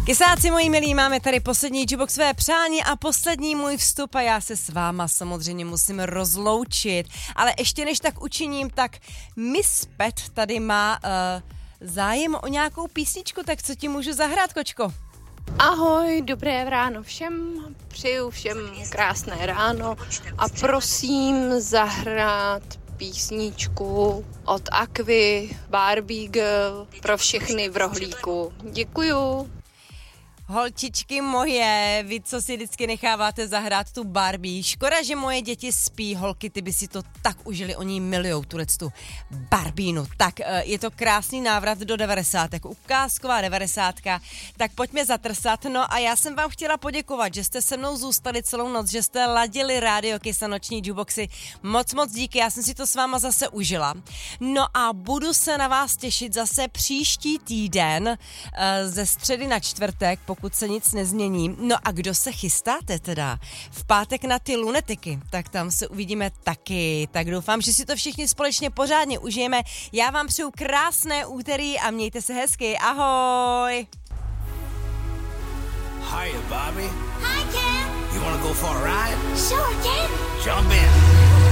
Kysáci moji milí, máme tady poslední Juboxové přání a poslední můj vstup a já se s váma samozřejmě musím rozloučit. Ale ještě než tak učiním, tak Miss Pet tady má zájem o nějakou písničku, tak co ti můžu zahrát, kočko? Ahoj, dobré ráno všem, přeju všem krásné ráno a prosím zahrát písničku od Aquy, Barbie Girl pro všechny v rohlíku. Děkuju. Holčičky moje, vy, co si vždycky necháváte zahrát tu Barbie. Škoda, že moje děti spí, holky, ty by si to tak užili, oni milují tu Barbínu. Tak je to krásný návrat do 90. Ukázková 90. Tak pojďme zatrsat. No a já jsem vám chtěla poděkovat, že jste se mnou zůstali celou noc, že jste ladili Rádio Kiss a noční Juboxy. Moc díky, já jsem si to s váma zase užila. No a budu se na vás těšit zase příští týden ze středy na čtvrtek, pokud se nic nezmění. No a kdo se chystáte teda v pátek na ty lunetiky, tak tam se uvidíme taky. Tak doufám, že si to všichni společně pořádně užijeme. Já vám přeju krásné úterý a mějte se hezky. Ahoj! Hiya, Bobby. Hi, Ken. You wanna go for a ride? Sure, Ken. Jump in.